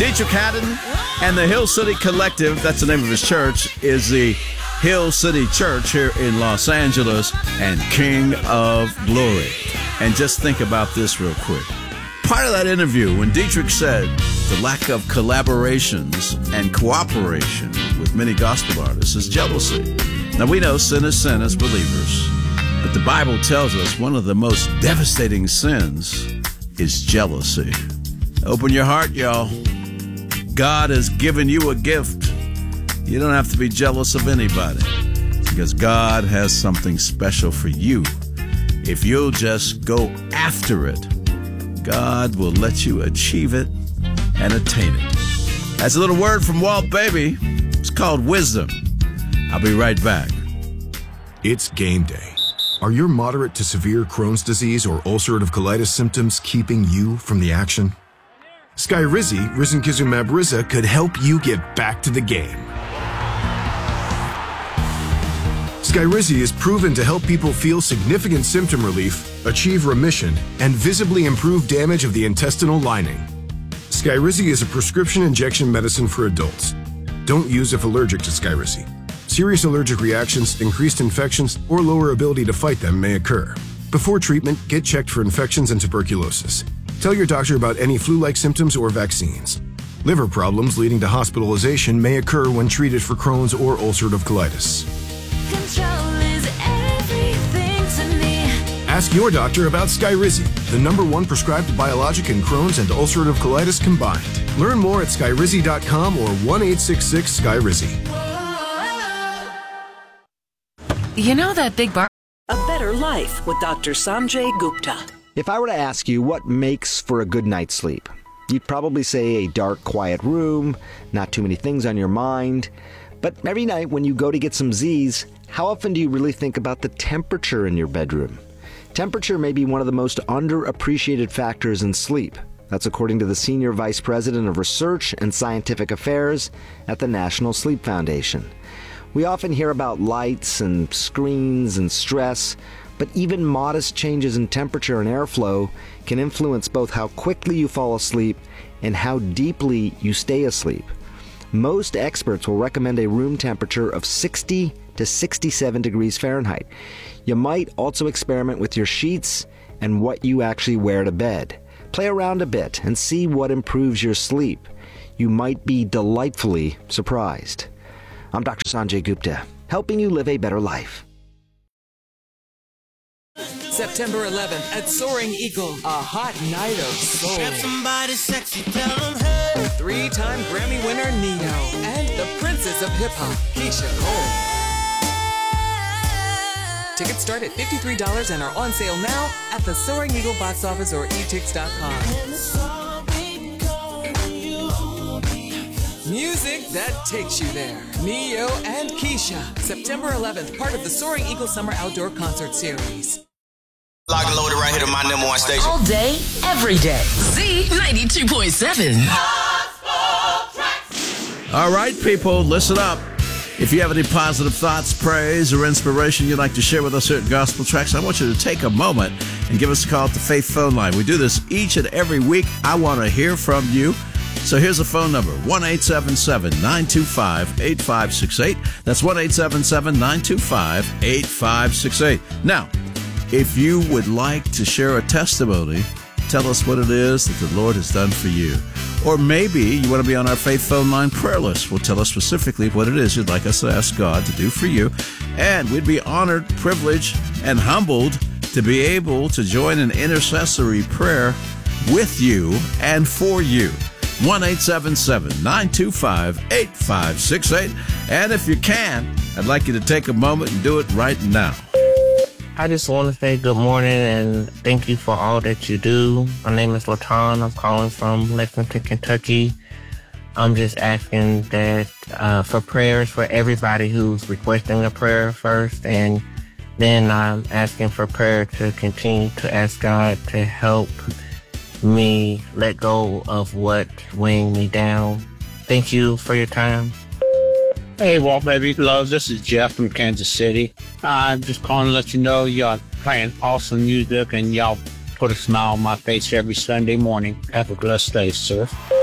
Dietrich Haddon and the Hill City Collective, that's the name of his church, is the Hill City Church here in Los Angeles, and King of Glory. And just think about this real quick. Part of that interview, when Dietrich said the lack of collaborations and cooperation with many gospel artists is jealousy. Now, we know sin is sin as believers, but the Bible tells us one of the most devastating sins is jealousy. Open your heart, y'all. God has given you a gift. You don't have to be jealous of anybody because God has something special for you. If you'll just go after it, God will let you achieve it and attain it. That's a little word from Walt Baby. It's called wisdom. I'll be right back. It's game day. Are your moderate to severe Crohn's disease or ulcerative colitis symptoms keeping you from the action? Skyrizi, risankizumab Riza, could help you get back to the game. Skyrizi is proven to help people feel significant symptom relief, achieve remission, and visibly improve damage of the intestinal lining. Skyrizi is a prescription injection medicine for adults. Don't use if allergic to Skyrizi. Serious allergic reactions, increased infections, or lower ability to fight them may occur. Before treatment, get checked for infections and tuberculosis. Tell your doctor about any flu-like symptoms or vaccines. Liver problems leading to hospitalization may occur when treated for Crohn's or ulcerative colitis. Control is everything to me. Ask your doctor about Skyrizi, the #1 prescribed biologic in Crohn's and ulcerative colitis combined. Learn more at skyrizi.com or 1-866-SKYRIZI. You know that big bar... A Better Life with Dr. Sanjay Gupta. If I were to ask you what makes for a good night's sleep, you'd probably say a dark, quiet room, not too many things on your mind. But every night when you go to get some Z's, how often do you really think about the temperature in your bedroom? Temperature may be one of the most underappreciated factors in sleep. That's according to the Senior Vice President of Research and Scientific Affairs at the National Sleep Foundation. We often hear about lights and screens and stress, but even modest changes in temperature and airflow can influence both how quickly you fall asleep and how deeply you stay asleep. Most experts will recommend a room temperature of 60 to 67 degrees Fahrenheit. You might also experiment with your sheets and what you actually wear to bed. Play around a bit and see what improves your sleep. You might be delightfully surprised. I'm Dr. Sanjay Gupta, helping you live a better life. September 11th at Soaring Eagle, a hot night of soul. Grab somebody sexy, tell them hey. 3-time Grammy winner Neo and the Princess of Hip Hop, Keisha Cole. Tickets start at $53 and are on sale now at the Soaring Eagle box office or etix.com. Music that takes you there. Neo and Keisha, September 11th, part of the Soaring Eagle Summer Outdoor Concert Series. Lock and loaded right here to my #1 station. All day, every day. Z92.7. All right, people, listen up. If you have any positive thoughts, praise, or inspiration you'd like to share with us here at Gospel Tracks, I want you to take a moment and give us a call at the Faith phone line. We do this each and every week. I want to hear from you. So here's the phone number, 1-877-925-8568. That's 1-877-925-8568. Now, if you would like to share a testimony, tell us what it is that the Lord has done for you. Or maybe you want to be on our Faith phone line prayer list. Well, tell us specifically what it is you'd like us to ask God to do for you. And we'd be honored, privileged, and humbled to be able to join an intercessory prayer with you and for you. 1-877-925-8568. And if you can, I'd like you to take a moment and do it right now. I just want to say good morning and thank you for all that you do. My name is Latan. I'm calling from Lexington, Kentucky. I'm just asking that for prayers for everybody who's requesting a prayer first, and then I'm asking for prayer to continue to ask God to help me let go of what's weighing me down. Thank you for your time. Hey, Walt Baby Loves. This is Jeff from Kansas City. I'm just calling to let you know y'all playing awesome music and y'all put a smile on my face every Sunday morning. Have a blessed day, sir.